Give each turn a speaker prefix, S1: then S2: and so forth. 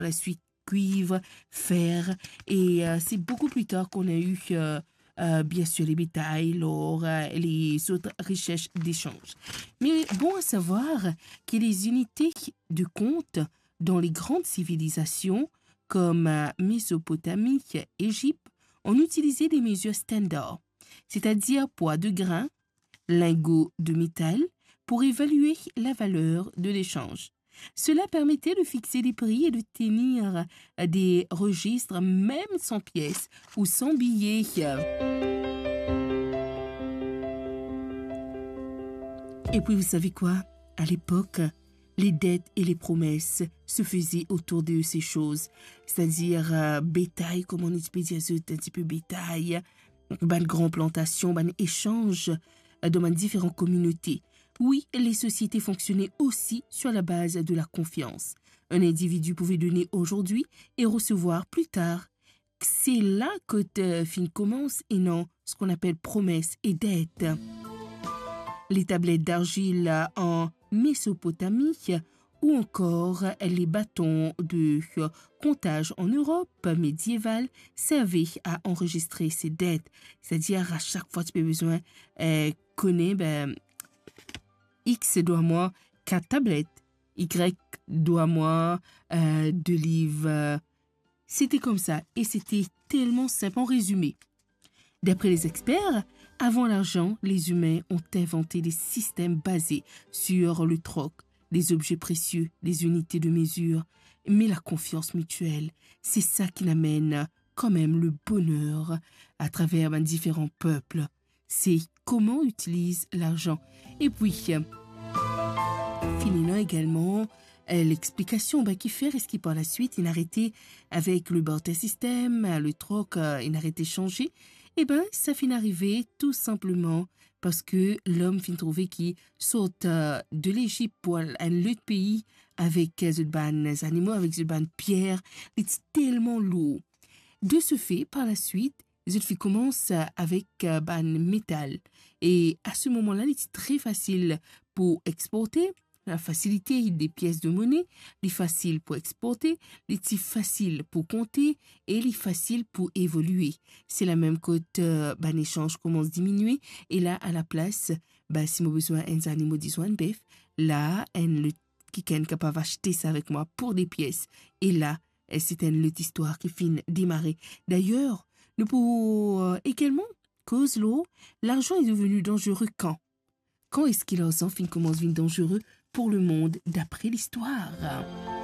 S1: Par la suite, cuivre, fer, et c'est beaucoup plus tard qu'on a eu bien sûr les bétails, l'or et les autres richesses d'échange. Mais bon à savoir que les unités de compte dans les grandes civilisations comme Mésopotamie, Égypte, ont utilisé des mesures standards, c'est-à-dire poids de grains, lingots de métal, pour évaluer la valeur de l'échange. Cela permettait de fixer des prix et de tenir des registres même sans pièces ou sans billets. Et puis vous savez quoi? À l'époque, les dettes et les promesses se faisaient autour de ces choses, c'est-à-dire bétail, comme on peut dire, un petit peu bétail, ban grande plantation, ban échange dans différentes communautés. Oui, les sociétés fonctionnaient aussi sur la base de la confiance. Un individu pouvait donner aujourd'hui et recevoir plus tard. C'est là que fin commence et non ce qu'on appelle promesses et dettes. Les tablettes d'argile en Mésopotamie ou encore les bâtons de comptage en Europe médiévale servaient à enregistrer ces dettes. C'est-à-dire à chaque fois que tu as besoin connaître X doit moi 4 tablettes, Y doit moi 2 livres. C'était comme ça et c'était tellement simple en résumé. D'après les experts, avant l'argent, les humains ont inventé des systèmes basés sur le troc, les objets précieux, les unités de mesure, mais la confiance mutuelle, c'est ça qui amène quand même le bonheur à travers différents peuples. C'est comment on utilise l'argent. Et puis, finissant également l'explication qui fait est-ce qui par la suite il a arrêté avec le barter système, le troc, il a arrêté changer. Eh bien, ça finit arriver tout simplement parce que l'homme finit trouver qu'il saute de l'Égypte pour un autre pays avec des animaux, avec des pierres, c'est tellement lourd. De ce fait, par la suite, les filles commencent avec métal. Et à ce moment-là, c'est très facile pour exporter. La facilité des pièces de monnaie, les faciles pour exporter, les petits faciles pour compter et les faciles pour évoluer. C'est la même cote, l'échange commence à diminuer et là, à la place, si moi besoin d'un animal, disons un bœuf, là, le qui est capable d'acheter ça avec moi pour des pièces. Et là, c'est une autre histoire qui finit démarrer. D'ailleurs, nous pouvons également, cause l'eau, l'argent est devenu dangereux quand? Quand est-ce qu'il a fin commence à devenir dangereux pour le monde d'après l'histoire?